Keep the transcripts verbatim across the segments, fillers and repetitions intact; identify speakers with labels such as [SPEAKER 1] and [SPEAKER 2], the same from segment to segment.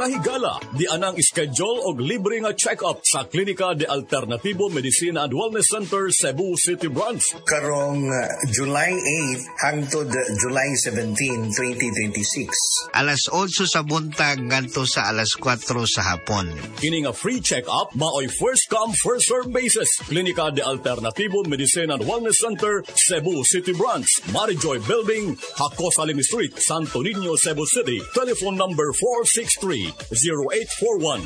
[SPEAKER 1] mga higala. Di anang schedule og libre nga check-up sa Klinika de Alternativo Medicina and Wellness Center, Cebu City Branch.
[SPEAKER 2] Karong uh, July eighth hangtod July seventeenth, twenty twenty-six.
[SPEAKER 3] Alas otso sa buntag ngadto sa alas kwatro sa hapon.
[SPEAKER 1] Kini nga free check-up maoy first come first serve basis. Klinika de Alternativo Medicina and Wellness Center, Cebu City Branch, Marijoy Building, Hakos Alim Street, Santo Niño, Cebu City. Telephone number four six three, zero eight four one.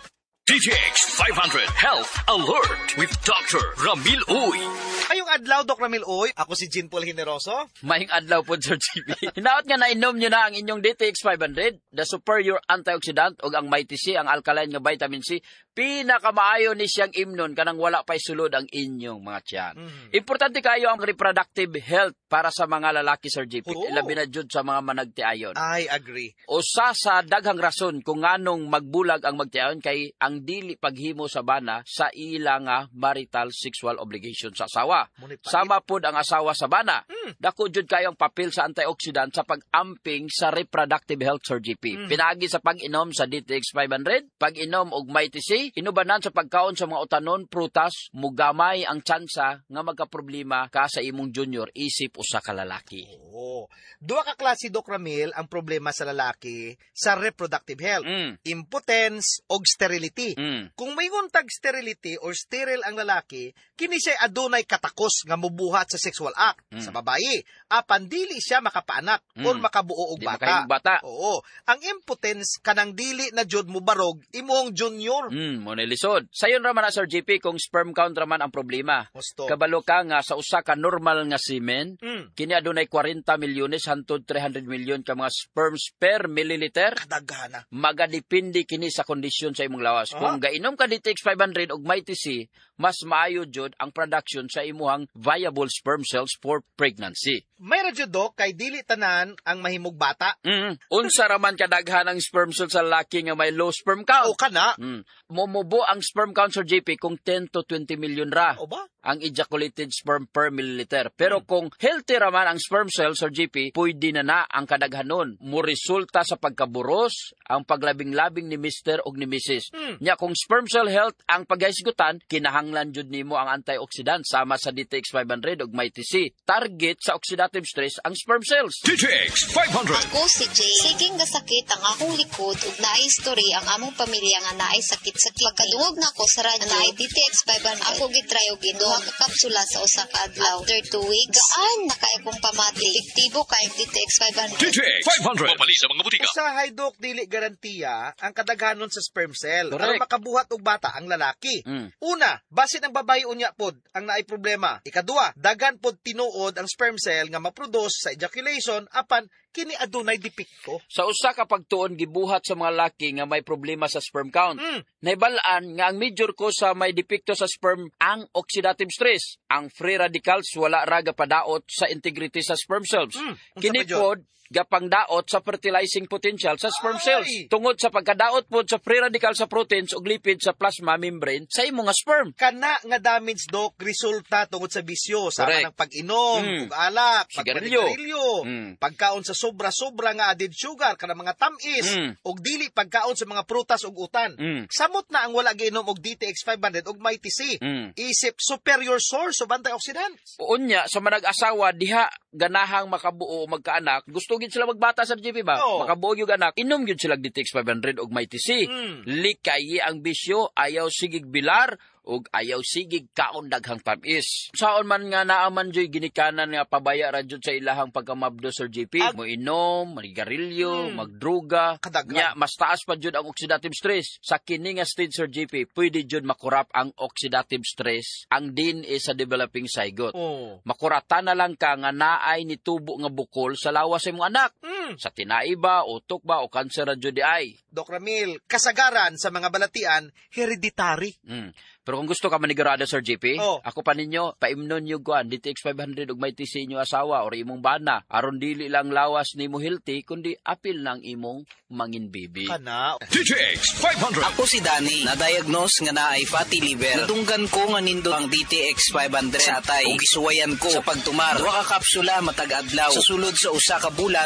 [SPEAKER 4] D T X five hundred Health Alert with Doctor Ramil Uy.
[SPEAKER 5] Ayong adlaw, Doc Ramil Uy. Ako si Jean Paul Generoso.
[SPEAKER 6] Maying adlaw po, Sir G B. Hinaot nga na-inom nyo na ang inyong D T X five hundred, the superior antioxidant o ang Mighty C, ang alkaline nga vitamin C. Pinakamaayo ni siyang imnon kanang wala pa'y sulod ang inyong mga tiyan. Mm. Importante kayo ang reproductive health para sa mga lalaki, Sir G P. Oh. Ilabi na jud sa mga managtiayon.
[SPEAKER 5] I agree.
[SPEAKER 6] Usa sa daghang rason kung nganong magbulag ang magtiayon kay ang dili paghimo sa bana sa ilang marital sexual obligation sa asawa. Sama pod ang asawa sa bana. Mm. Dako jud kayo ang papel sa antioxidant sa pag-amping sa reproductive health, Sir G P. Mm. Pinaagi sa pag-inom sa D T X five hundred, pag-inom og Mighty C, inubanan sa pagkaon sa mga utanon, prutas, mugamay ang tsansa nga magkaproblema ka sa imong junior isip usa ka lalaki.
[SPEAKER 5] Oo. Duha ka klase, Doc Ramil, ang problema sa lalaki sa reproductive health. Mm. Impotence o sterility. Mm. Kung may nguntag sterility or sterile ang lalaki, kini siya adunay katakos nga mubuhat sa sexual act. Mm. Sa babayi, apan dili siya makapaanak mm. or makabuo og bata.
[SPEAKER 6] bata.
[SPEAKER 5] Oo. Ang impotence kanang dili na jud mubarog imong junior.
[SPEAKER 6] Mm. mo nilisod. Sayon raman na, Sir G P, kung sperm count raman ang problema.
[SPEAKER 5] Gusto.
[SPEAKER 6] Kabalo ka nga sa usa ka normal nga semen, mm. kini adunay forty milyones hangtod three hundred milyon ka mga sperms per milliliter.
[SPEAKER 5] Kadagana.
[SPEAKER 6] Magadepende kini sa kondisyon sa imong lawas. Uh-huh. Kung gainom ka D T X five hundred og Mighty C, mas maayo jud ang production sa imuhang viable sperm cells for pregnancy.
[SPEAKER 5] May radyo, Doc, kay dili tanan ang mahimog bata.
[SPEAKER 6] Mm. Unsa raman kadaghan ang sperm cells sa lalaki nga may low sperm count?
[SPEAKER 5] O kana.
[SPEAKER 6] Mm. Mumubo ang sperm count, Sir J P, kung ten to twenty million ra.
[SPEAKER 5] O ba?
[SPEAKER 6] Ang ejaculated sperm per milliliter. Pero hmm. kung healthy raman ang sperm cells, Sir G P, pwede na na ang kadaghanon. Muresulta sa pagkaburos, ang paglabing-labing ni Mister o ni Missus Hmm. Nya kung sperm cell health ang paghahisgutan, kinahanglan jud nimo ang antioxidant sama sa D T X five hundred ug Mighty C. Target sa oxidative stress ang sperm cells.
[SPEAKER 4] D T X five hundred.
[SPEAKER 7] Ako si Jay. Siging gasakit ang akong likod ug naay history ang among pamilya nga naay sakit sa pagkaduog na ko sa radyo naay D T X five hundred. Ako gitry og inom ka kapsula sa usa ka adlaw. After two weeks, gaan na kay akong pamati. Epektibo kay D T X five hundred.
[SPEAKER 4] D T X five hundred. Mabali sa mga butika.
[SPEAKER 5] Usahay, Doc, dili garantiya ang kadaghanon sa sperm cell.
[SPEAKER 6] Correct.
[SPEAKER 5] Aron makabuhat og bata ang lalaki. Mm. Una, basin ang babae unya pod ang naay problema. Ikaduha, dagan pod tinuod ang sperm cell nga maproduce sa ejaculation apan kini adunay depekto.
[SPEAKER 6] Sa usa ka pagtuon gibuhat sa mga laki nga may problema sa sperm count. Mm. Naibalaan nga ang major cause sa may depekto sa sperm ang oxidative stress. Ang free radicals wala ra gapadaot sa integrity sa sperm cells. Mm. Kini pod gapangdaot sa fertilizing potential sa sperm Ay. cells. Tungod sa pagkadaot pod sa free radical sa proteins ug lipid sa plasma membrane sa imong nga sperm.
[SPEAKER 5] Kana nga damage, Doc, resulta tungod sa bisyo sa kanang pag-inom, mm. ug alak, pagsigarilyo, mm. pagkaon sa sobra-sobra nga added sugar kanang mga tamis, mm. ug dili pagkaon sa mga prutas ug utan. Mm. Samot na ang wala giinom og D T X five hundred ug Mighty C. Mm. Isip superior source of antioxidants.
[SPEAKER 6] Unya sa manag-asawa diha ganahang makabuo o magkaanak, gusto gid sila magbata sa G P ba? Oh. Makabuo gyud anak, inom gyud sila D T X five hundred ug Mighty C. Mm. Likay ang bisyo, ayaw sigig bilar ug ayaw sigig kaon daghang tamis. Saon man nga naaman joy ginikanan nga pabaya ra jud sa ilahang pagkamabdo, Sir J P. Ag- mo inom, manigarilyo, mm. magdruga, nya mas taas pa jud ang oxidative stress. Sa kini nga stage, Sir J P, pwede jud makurap ang oxidative stress ang D N A sa developing zygote. Oh. Makurata na lang ka nga naay nitubo nga bukol sa lawas sa imong anak. Mm. Sa tinai ba, utok ba o kanser ra jud di ay.
[SPEAKER 5] Doc Ramil, kasagaran sa mga balatian hereditary.
[SPEAKER 6] Mm. Pero kung gusto ka manigurado, Sir J P, oh. ako pa ninyo, paimnon nyo kuan, D T X five hundred ug Mighty C inyo asawa or imong bana. Aron dili lang lawas nimo healthy, kundi apil ng imong mangin baby.
[SPEAKER 5] Kana.
[SPEAKER 4] D T X five hundred.
[SPEAKER 8] Ako si Danny, na-diagnose nga naay fatty liver. Nadunggan ko nga nindo ang D T X five hundred sa atay. Ug isuwayan ko sa pagtumar. Duha ka kapsula matag adlaw. Sa sulod sa usa ka bulan, nalik sa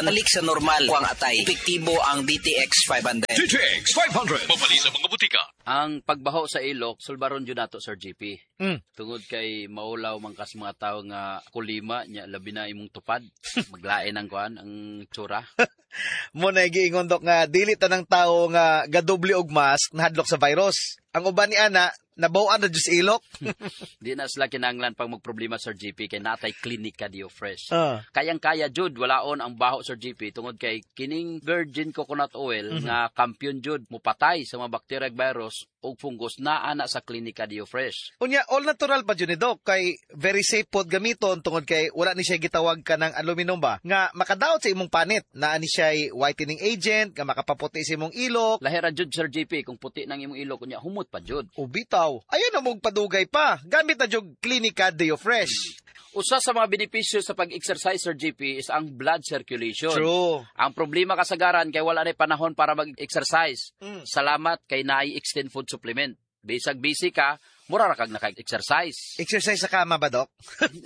[SPEAKER 8] normal kung atay. Epektibo ang D T X five hundred.
[SPEAKER 4] D T X five hundred. Mabali sa mga butika.
[SPEAKER 6] Ang pagbaho sa ilok, sulbaron yun nato, Sir G P.
[SPEAKER 5] Mm.
[SPEAKER 6] Tungod kay maulaw mangkas mga tao nga kulima, nya labi na imong tupad. Maglain ang kuan, ang tsura.
[SPEAKER 5] Mo na giingon dok nga dili tanang tawo nga gadoble og mask nahadlok sa virus. Ang uban ni ana nabawaan na jud ilok.
[SPEAKER 6] Di na sila kinahanglan pang magproblema, Sir G P, kay natay Clinica Dio Fresh.
[SPEAKER 5] Uh.
[SPEAKER 6] Kayang-kaya jud walaon ang baho, Sir G P, tungod kay kining virgin coconut oil mm-hmm. nga kampiyon jud mupatay sa mga bacteria virus ug fungus na ana sa Clinica Dio Fresh.
[SPEAKER 5] Unya all natural pa jud ni dok kay very safe pod gamiton tungod kay wala ni siya gitawag ka ng aluminum ba nga makadaot sa imong panit. Naa ni siya whitening agent nga makapaputi sa imong ilok.
[SPEAKER 6] Lahira jud, Sir G P, kung puti nang imong ilok unya humot pa jud.
[SPEAKER 5] Ubitaw. Ayun na mong padugay pa. Gamit na jud Clinica Dio Fresh.
[SPEAKER 6] Usa sa mga benepisyo sa pag-exercise, Sir G P, is ang blood circulation.
[SPEAKER 5] True.
[SPEAKER 6] Ang problema kasagaran kay wala na panahon para mag-exercise.
[SPEAKER 5] Mm.
[SPEAKER 6] Salamat kay naay extend food supplement. Bisag busy ka, mura ra kag naka-exercise.
[SPEAKER 5] Exercise sa kama ba, Dok?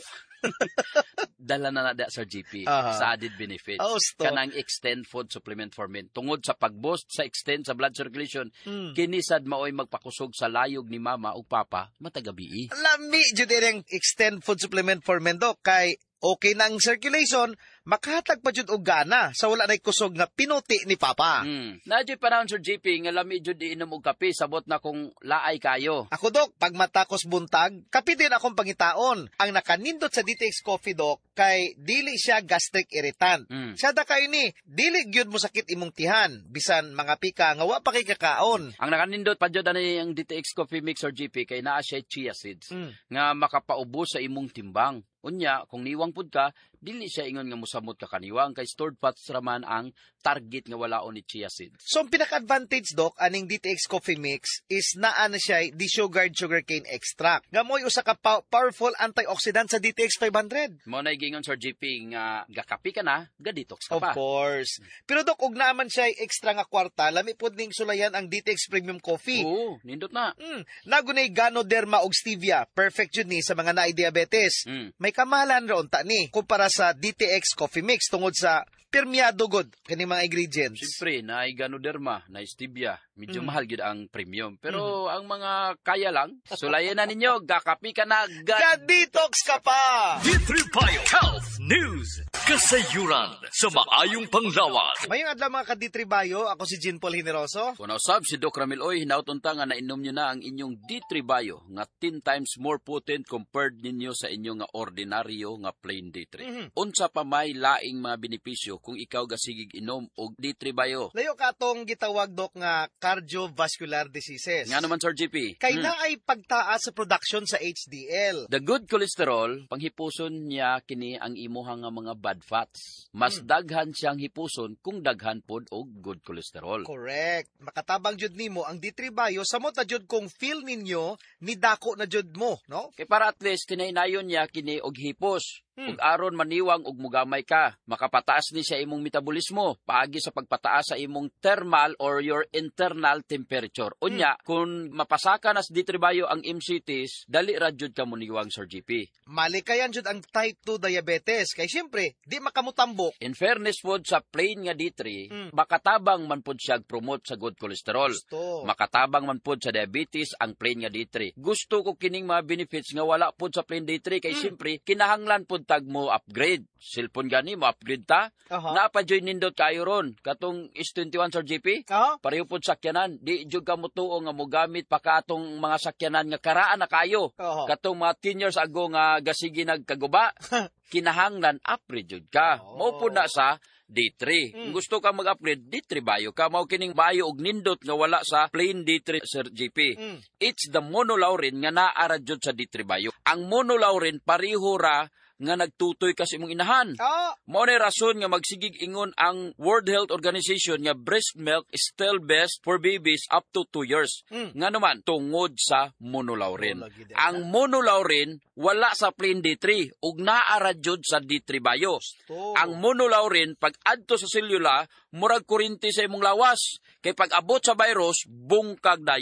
[SPEAKER 6] Dala na na da, Sir G P,
[SPEAKER 5] uh-huh.
[SPEAKER 6] sa added benefits.
[SPEAKER 5] Oh,
[SPEAKER 6] kanang extend food supplement for men. Tungod sa pag-boost sa extend sa blood circulation,
[SPEAKER 5] mm.
[SPEAKER 6] kinisad maoy magpakusog sa layog ni mama ug papa matagabi.
[SPEAKER 5] Lami jud ang extend food supplement for men, Dok, kay okay na ang circulation, makahatag pa jud og gana sa wala nay kusog nga pinuti ni Papa.
[SPEAKER 6] Mm. Nadyo panahon, Sir G P, nga lami jud iinom og kape, sabot na kung laay kayo.
[SPEAKER 5] Ako, Dok, pag matakos buntag, kape din akong pangitaon. Ang nakanindot sa D T X Coffee, Dok, kay dili siya gastric irritant. Mm. Siya da kayo ni, dili gyud mo sakit imong tihan, bisan mga pika nga wa pa kay kakaon.
[SPEAKER 6] Ang nakanindot pa jud ani ang D T X Coffee Mix, Sir G P, kay naa siya chia seeds mm. nga makapaubos sa imong timbang. Unya, kung niwang pud ka, dili siya ingon nga musamot ka kaniwang kay stored fats raman ang target nga walaon ni chia seeds.
[SPEAKER 5] So, ang pinaka-advantage, Dok, aning D T X Coffee Mix is naa na siya desugared sugarcane extract. Nga mo'y usa ka pa- powerful antioxidant sa D T X five hundred.
[SPEAKER 6] Mo na gingon, Sir G P, nga gakapi ka na, ga-detox ka
[SPEAKER 5] of
[SPEAKER 6] pa.
[SPEAKER 5] Of course. Pero, Dok, ug naman siya extra nga kwarta, lami pud ning sulayan ang D T X Premium Coffee.
[SPEAKER 6] Oo, nindot na.
[SPEAKER 5] Mm, nagunay Ganoderma ug Stevia. Perfect jud ni sa mga naay diabetes. Mm. May kamahalan ra unta ni kumpara sa D T X Coffee Mix tungod sa permeado good kani mga ingredients.
[SPEAKER 6] Siyempre, naay Ganoderma, naay Stevia. Medyo mm. mahal gid ang premium. Pero mm. ang mga kaya lang, sulayan na ninyo, gakapi ka na,
[SPEAKER 5] ga-detox ka pa!
[SPEAKER 4] D three Bio Health News. Kasayuran sa maayong panglawas.
[SPEAKER 5] Mayong adlaw mga ka-D three Bio, ako si Jean Paul Generoso.
[SPEAKER 6] Kung nausab si Doc Ramil Oy, hinautunta nga nainom nyo na ang inyong D three Bio nga ten times more potent compared ninyo sa inyong nga ordinaryo nga plain D three. Mm-hmm. Unsa pa may laing mga benepisyo kung ikaw gasigig inom og D three Bio.
[SPEAKER 5] Layo ka tong gitawag, Dok, nga cardiovascular diseases.
[SPEAKER 6] Nga naman, Sir G P.
[SPEAKER 5] Kay
[SPEAKER 6] hmm.
[SPEAKER 5] na ay pagtaas sa production sa H D L.
[SPEAKER 6] The good cholesterol, panghipuson niya kini ang imuhang nga mga bad fats. Mas hmm. daghan siyang hipuson kung daghan pod og good cholesterol.
[SPEAKER 5] Correct. Makatabang jud nimo ang D three Bio samot na jud kung feel ninyo ni dako na jud mo, no?
[SPEAKER 6] Kay para at least kinahinayon niya kini og hipos. Hmm. Ug aron maniwang og mugamay ka, makapataas ni siya imong metabolismo paagi sa pagpataas sa imong thermal or your internal temperature. Unya, hmm. kung mapasaka na sa D three Bio ang M C Ts, dali ra jud ka muniwang, Sir G P.
[SPEAKER 5] Malikayan jud ang type two diabetes kay syempre di makamutambok.
[SPEAKER 6] In fairness pod sa plain nga D three, hmm. makatabang man pod siya promote sa good cholesterol.
[SPEAKER 5] Gusto.
[SPEAKER 6] Makatabang man pod sa diabetes ang plain nga D three. Gusto ko kining mga benefits nga wala pod sa plain D three kay hmm. syempre kinahanglan pod tag mo upgrade. Cellphone gani mo upgrade ta. Uh-huh. Napa-join nindot kayo ron. Katong S twenty-one, Sir G P. Uh-huh. Pareho pod sakyanan. Di jud ka mutuo nga mogamit pa katong mga sakyanan nga karaan na kayo. Uh-huh. Katong mga ten years ago nga gasigi nagkaguba. Kinahanglan upgrade jud ka. Uh-huh. Mao pod na sa D three. Mm. Kung gusto ka mag-upgrade, D three Bio ka. Mao kining bio og nindot nga wala sa plain D three, Sir G P. Mm. It's the monolaurin nga naara jud sa D three Bio. Ang monolaurin pareho ra nga nagtutoy kasi imong inahan. Oh. Mao ni rason nga magsigig ingon ang World Health Organization nga breast milk is still best for babies up to two years. Mm. Nga naman tungod sa monolaurin. Oh, ang monolaurin wala sa plain D three ug naara jud sa D three Bio. Oh. Ang monolaurin pag adto sa selula murag kuryente sa imong lawas kay pag abot sa virus bungkag dayon.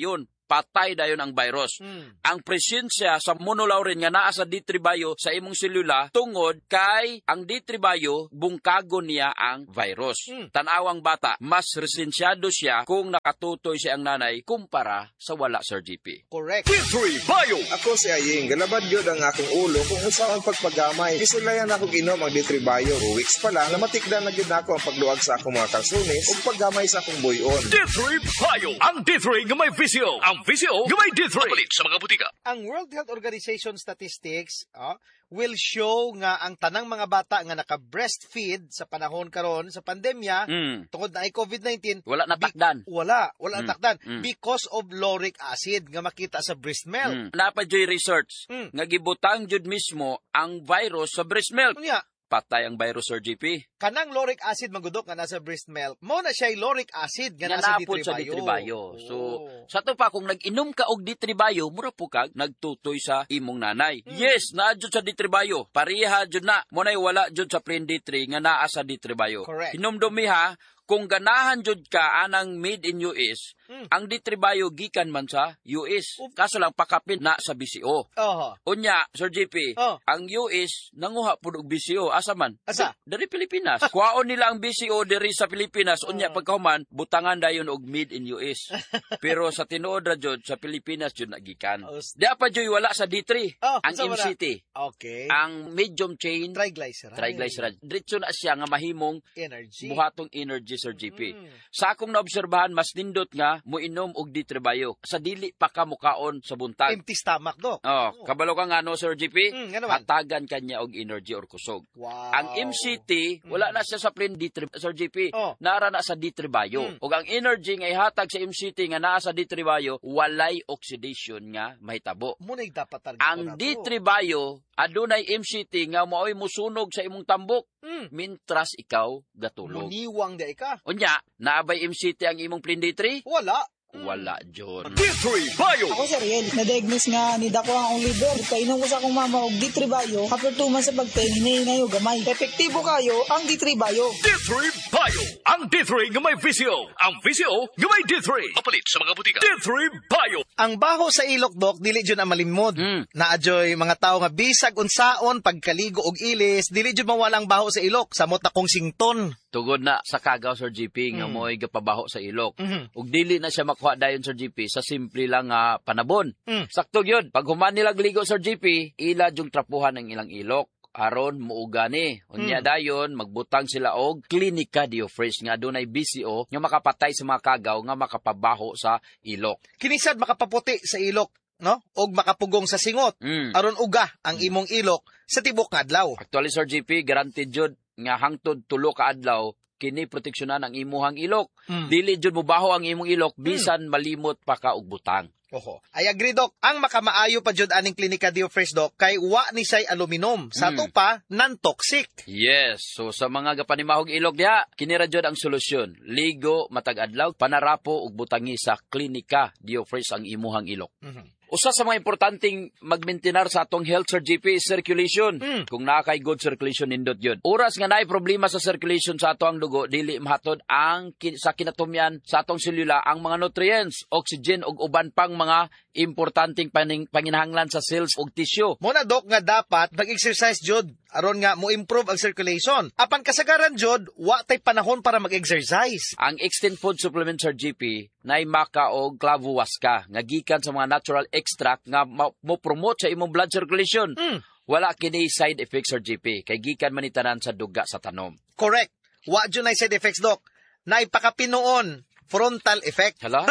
[SPEAKER 6] patay dayon ang virus.
[SPEAKER 5] Mm.
[SPEAKER 6] Ang presensya sa monolaurin nga naa sa D three bio sa imong selula tungod kay ang D three bio bungkagon niya ang virus.
[SPEAKER 5] Mm.
[SPEAKER 6] Tanawang bata, mas resensyado siya kung nakatutoy siya ang nanay kumpara sa wala, Sir G P.
[SPEAKER 5] Correct.
[SPEAKER 1] D three bio.
[SPEAKER 9] Ako si Aying, galabad yun ang akong ulo kung usaon pagpagamay. Isulayan ako ginom ang D three bio. Two weeks pa lang, namatikdan na gid ako ang pagluwag sa akong mga kalsunis ug paggamay sa akong buyon.
[SPEAKER 1] D three bio. Ang D three nga may visio. Ang visio nga may D three. Palit sa mga butika.
[SPEAKER 5] Ang World Health Organization statistics oh, will show nga ang tanang mga bata nga naka-breastfeed sa panahon karon sa pandemya
[SPEAKER 6] Mm.
[SPEAKER 5] tungod na ay COVID nineteen
[SPEAKER 6] Wala natakdan.
[SPEAKER 5] Bi- wala, wala
[SPEAKER 6] Mm.
[SPEAKER 5] natakdan
[SPEAKER 6] Mm.
[SPEAKER 5] because of lauric acid nga makita sa breast milk.
[SPEAKER 6] Mm. Napadyo'y research
[SPEAKER 5] Mm.
[SPEAKER 6] nga gibutang jud mismo ang virus sa breast milk.
[SPEAKER 5] Unya,
[SPEAKER 6] Patay ang virus, Sir G P.
[SPEAKER 5] kanang lauric acid magudok nga nasa breast milk, mo na siya lauric acid nga
[SPEAKER 6] Nga
[SPEAKER 5] nasa
[SPEAKER 6] napod sa
[SPEAKER 5] D three bio.
[SPEAKER 6] ditribayo. So,
[SPEAKER 5] Oh.
[SPEAKER 6] sa to pa, kung nag-inom ka og ditribayo, mura po kag nagtutoy sa imong nanay.
[SPEAKER 5] Mm.
[SPEAKER 6] Yes, naa jud sa ditribayo. Pareha jud na. Munay wala jud sa plain D three nga naa sa ditribayo.
[SPEAKER 5] Correct.
[SPEAKER 6] Hinumdumi ha, kung ganahan jud ka anang made in U S,
[SPEAKER 5] Mm.
[SPEAKER 6] ang ditribayo gikan man sa U S.
[SPEAKER 5] Uf.
[SPEAKER 6] Kaso lang pakapin na sa B C O.
[SPEAKER 5] Oho.
[SPEAKER 6] Unya, Sir G P,
[SPEAKER 5] Oh.
[SPEAKER 6] ang U S nanguha pud og B C O. Asa man?
[SPEAKER 5] Asa?
[SPEAKER 6] Dari Pilipinas. Kuhaon nila ang B C O diri sa Pilipinas. Unya,
[SPEAKER 5] Oh.
[SPEAKER 6] pagkahuman, butangan dayon og made in U S. Pero sa tinuod ra jud sa Pilipinas jud nagikan.
[SPEAKER 5] Oh, s-
[SPEAKER 6] Di pa jud wala sa D three.
[SPEAKER 5] Oh,
[SPEAKER 6] ang
[SPEAKER 5] unsa man na?
[SPEAKER 6] M C T.
[SPEAKER 5] Okay.
[SPEAKER 6] Ang medium chain
[SPEAKER 5] Triglyceride.
[SPEAKER 6] triglyceride. Diretso na siya nga mahimong
[SPEAKER 5] Energy.
[SPEAKER 6] buhatong energy, Sir G P.
[SPEAKER 5] Mm.
[SPEAKER 6] Sa akong naobserbahan, mas nindot nga moinom og D three bio. Sa dili pa ka mukaon sa buntag.
[SPEAKER 5] Empty stomach, Dok.
[SPEAKER 6] Oh, kabalo ka nga no, Sir G P?
[SPEAKER 5] Mm, nga naman.
[SPEAKER 6] Hatagan kanya og energy or kusog.
[SPEAKER 5] Wow.
[SPEAKER 6] Ang M C T, wala na siya sa plain D three, Sir G P.
[SPEAKER 5] Oh.
[SPEAKER 6] Nara na sa D three bio.
[SPEAKER 5] Mm.
[SPEAKER 6] Ug ang energy nga ihatag sa M C T nga naa sa D three bio, walay oxidation nga mahitabo.
[SPEAKER 5] Muna yung dapat target
[SPEAKER 6] Ang D three bio, adunay M C T nga maoy musunog sa imong tambok,
[SPEAKER 5] Mm.
[SPEAKER 6] mintras ikaw gatulog.
[SPEAKER 5] Muniwang da ka.
[SPEAKER 6] Unya, naabay M C T ang imong plain D three?
[SPEAKER 5] Wala.
[SPEAKER 6] Wala, John.
[SPEAKER 1] D three bio.
[SPEAKER 10] Ako, Sir Riel, na-diagnose nga ni Dako ang liver. Kainom ko sa akong mama og D three bio, after two months sa pagtingin ngayon gamay. Epektibo kayo ang D three bio.
[SPEAKER 1] D three bio. Ang D three nga may visio. Ang visio nga may D three. Papalit sa mga butika. D three bio.
[SPEAKER 5] Ang baho sa ilok, Dok, dili jud na malimod.
[SPEAKER 6] Mm.
[SPEAKER 5] Naadyoy mga tao nga bisag unsaon pagkaligo og ilis, dili jud mawalang baho sa ilok. Samot na kong sington.
[SPEAKER 6] Tugod na sa kagaw, Sir G P, nga
[SPEAKER 5] Mm.
[SPEAKER 6] mo'y gapabaho sa ilok.
[SPEAKER 5] Mhm.
[SPEAKER 6] Ug dili na siya makuha dayon, Sir G P, sa simple lang nga panabon.
[SPEAKER 5] Mm.
[SPEAKER 6] Sakto yun. Pag human nila gligo, Sir G P, ila yung trapuhan ng ilang ilok. Aron muuga ni. Unya
[SPEAKER 5] Mm.
[SPEAKER 6] dayon magbutang sila og Clinica Diofresh nga dunay B C O nga makapatay sa mga kagaw nga makapabaho sa ilok.
[SPEAKER 5] Kinisad makapaputi sa ilok, no? Og makapugong sa singot.
[SPEAKER 6] Mm.
[SPEAKER 5] Aron uga ang imong ilok sa tibok nga adlaw.
[SPEAKER 6] Actually, Sir G P, guaranteed jud nga hangtod tulo ka adlaw kini proteksyonan ang imuhang ilok.
[SPEAKER 5] Mm.
[SPEAKER 6] Dili jud mubaho ang imong ilok bisan malimot pa ka og butang.
[SPEAKER 5] Oho. Ay agree, Dok. Ang makamaayo pa jud aning Clinica Diofresh, Dok, kay wa ni say aluminum. Sa
[SPEAKER 6] Mm.
[SPEAKER 5] to pa non-toxic.
[SPEAKER 6] Yes. So sa mga gapanimahog ilok diha, kini ra jud ang solusyon. Ligo matag adlaw, panarapo ug butangi sa Clinica Diofresh ang imuhang ilok.
[SPEAKER 5] Mhm.
[SPEAKER 6] Usa sa mga importanteng magmaintenar sa atong health, Sir G P, is circulation.
[SPEAKER 5] Mm.
[SPEAKER 6] Kung naa kay good circulation, nindot yun. Oras nga naay problema sa circulation sa ato ang dugo, dili mahatod ang kin- sa kinatumyan sa atong selula ang mga nutrients, oxygen ug uban pang mga importanteng paning, panginahanglan sa cells ug tissue.
[SPEAKER 5] Muna, Dok, nga dapat mag-exercise jud aron nga mo improve ang circulation. Apan kasagaran jud, wa tay panahon para mag-exercise.
[SPEAKER 6] Ang Extend Food Supplement, Sir G P, nay maka og clavuasca nga gikan sa mga natural extract nga ma- mo promote sa imong blood circulation.
[SPEAKER 5] Mm.
[SPEAKER 6] Wala kini side effects, Sir G P, kay gikan man ni tanan sa duga sa tanom.
[SPEAKER 5] Correct. Wa jud nay side effects, Dok. Nay pakapinoon frontal effect.
[SPEAKER 6] Hala?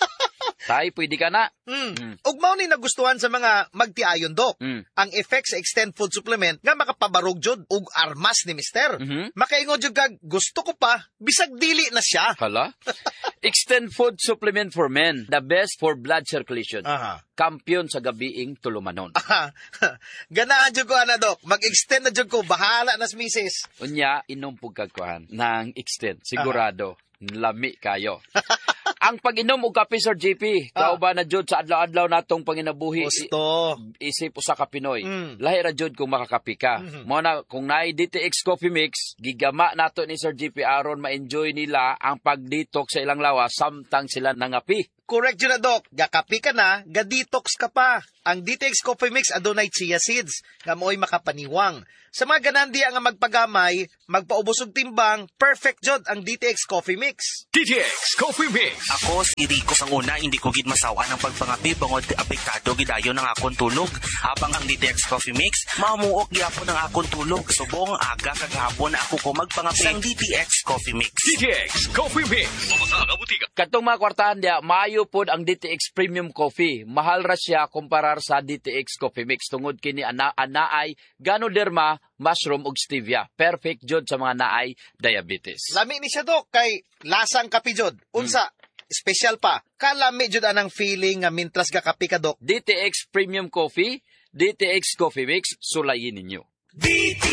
[SPEAKER 6] Tay, pwede ka na.
[SPEAKER 5] Mm.
[SPEAKER 6] Mm.
[SPEAKER 5] Ug mao ni nagustuhan sa mga magtiayon, Dok.
[SPEAKER 6] Mm.
[SPEAKER 5] Ang effects sa Extend Food Supplement nga makapabarog jud ug armas ni Mister.
[SPEAKER 6] Mhm.
[SPEAKER 5] Makaingon jud kag gusto ko pa bisag dili na siya.
[SPEAKER 6] Hala? Extend Food Supplement for Men, the best for blood circulation.
[SPEAKER 5] Aha.
[SPEAKER 6] Kampiyon sa gabiing tulumanon.
[SPEAKER 5] Aha. Ganahan jud ko ana, Dok. Mag-extend na jud ko, bahala na si Missus.
[SPEAKER 6] Unya, inom pug kagkuhan ng extend. Sigurado, lami kayo. Ang pag-inom og kape, Sir G P,
[SPEAKER 5] Ah.
[SPEAKER 6] kauban na jud sa adlaw-adlaw natong panginabuhi.
[SPEAKER 5] Gusto.
[SPEAKER 6] Isip usa ka Pinoy.
[SPEAKER 5] Mm.
[SPEAKER 6] Lahi ra jud kung makakapi ka.
[SPEAKER 5] Mhm.
[SPEAKER 6] Mo na kung naay D T X Coffee Mix, gigama nato ni Sir G P aron ma-enjoy nila ang pag-detox sa ilang lawas samtang sila nangapi.
[SPEAKER 5] Correct yun na, Doc. Gakapi ka na, ga-detox ka pa. Ang D T X Coffee Mix adunay chia seeds, nga mo'y makapaniwang. Sa mga ganandi nga magpagamay, magpaubos og timbang, perfect jod ang D T X Coffee Mix.
[SPEAKER 4] D T X Coffee Mix.
[SPEAKER 11] Ako si Rico sang una, hindi ko gid masawa ng pagpangapi bangod apektado gidayo ng akong tulog. Habang ang D T X Coffee Mix, mamuok gyapon ang akong tulog. Subong aga kagahapon ako ko magpangapi sang D T X Coffee Mix.
[SPEAKER 4] D T X Coffee Mix.
[SPEAKER 6] Katong mga kwartahan dia, maayo pod ang D T X Premium Coffee. Mahal ra siya kumparar sa D T X Coffee Mix tungod kini ana anaay Ganoderma, mushroom ug stevia. Perfect jod sa mga naay diabetes.
[SPEAKER 5] Lami ni siya, Dok, kay lasang kapi jod. Unsa, hmm. special pa. Kalami jud anang feeling nga mintras ga kapi ka, Dok.
[SPEAKER 6] D T X Premium Coffee, D T X Coffee Mix, sulayin ninyo.
[SPEAKER 4] D T